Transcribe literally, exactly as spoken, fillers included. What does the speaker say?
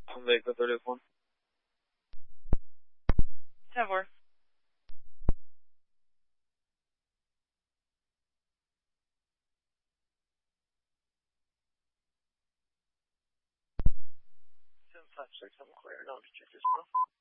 Veículo telefone. Por favor. seven five six, I'm clear. No, check this, bro.